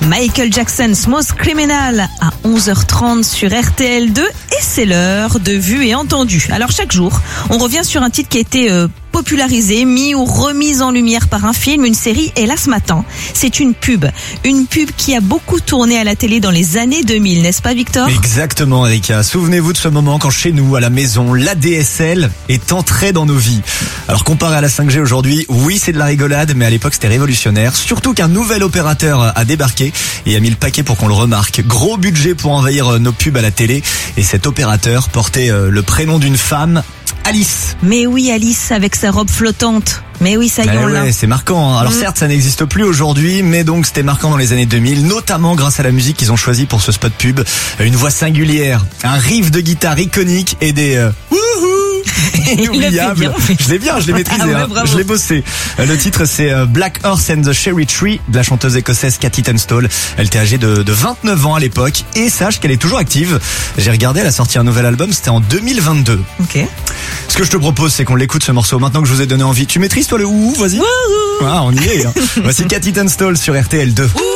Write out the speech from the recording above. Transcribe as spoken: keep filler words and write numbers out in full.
Michael Jackson, Smooth Criminal à onze heures trente sur R T L deux et c'est l'heure de Vu et Entendu. Alors chaque jour, on revient sur un titre qui a été euh, popularisé, mis ou remis en lumière par un film, une série et là ce matin, c'est une pub. Une pub qui a beaucoup tourné à la télé dans les années deux mille, n'est-ce pas Victor ? Exactement Erika, souvenez-vous de ce moment quand chez nous, à la maison, l'A D S L est entrée dans nos vies. Alors comparé à la cinq G aujourd'hui, oui c'est de la rigolade, mais à l'époque c'était révolutionnaire, surtout qu'un nouvel opérateur a débarqué et a mis le paquet pour qu'on le remarque. Gros budget pour envahir nos pubs à la télé et cet opérateur portait le prénom d'une femme, Alice. Mais oui, Alice avec sa robe flottante. Mais oui, ça y est, on l'a. Ouais, c'est marquant. Alors mmh. certes, ça n'existe plus aujourd'hui, mais donc c'était marquant dans les années deux mille, notamment grâce à la musique qu'ils ont choisi pour ce spot pub. Une voix singulière, un riff de guitare iconique et des euh, wouhou inoubliables. Je l'ai bien, je l'ai maîtrisé, ah ouais, hein. Je l'ai bossé. Le titre c'est Black Horse and the Cherry Tree de la chanteuse écossaise Cathy Tunstall. Elle était âgée de, de vingt-neuf ans à l'époque et sache qu'elle est toujours active. J'ai regardé, elle a sorti un nouvel album, c'était en deux mille vingt-deux. Ok. Ce que je te propose, c'est qu'on l'écoute ce morceau. Maintenant que je vous ai donné envie, tu maîtrises toi le ouh, vas-y. Wouhou. Ah, on y est. Hein. Voici Cathy Tunstall sur R T L deux.